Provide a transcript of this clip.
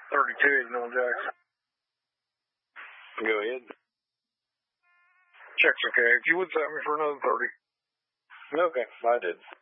32 on Jackson. Go ahead. Check's okay. If you would set me for another 30. Okay, I did.